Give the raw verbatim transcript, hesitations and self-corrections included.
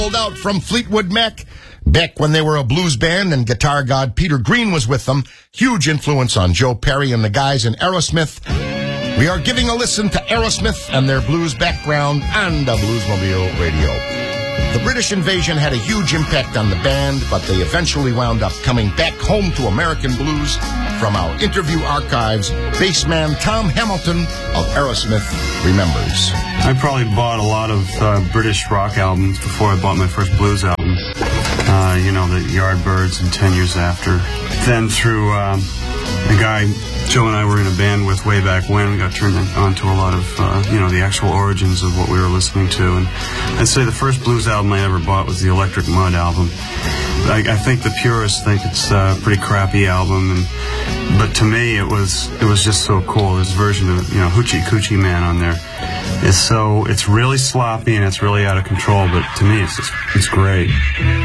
Out from Fleetwood Mac. Back when they were a blues band and guitar god Peter Green was with them. Huge influence on Joe Perry and the guys in Aerosmith. We are giving a listen to Aerosmith and their blues background on the Bluesmobile Radio. The British invasion had a huge impact on the band, but they eventually wound up coming back home to American blues. From our interview archives, bassman Tom Hamilton of Aerosmith remembers. I probably bought a lot of uh, British rock albums before I bought my first blues album. Uh, you know, the Yardbirds and Ten Years After. Then through um, a guy Joe and I were in a band with way back when, we got turned on to a lot of, uh, you know, the actual origins of what we were listening to. And I'd say the first blues album I ever bought was the Electric Mud album. I, I think the purists think it's a pretty crappy album, and but to me it was it was just so cool. This version of, you know, Hoochie Coochie Man on there is so, it's really sloppy and it's really out of control, but to me it's just, it's great.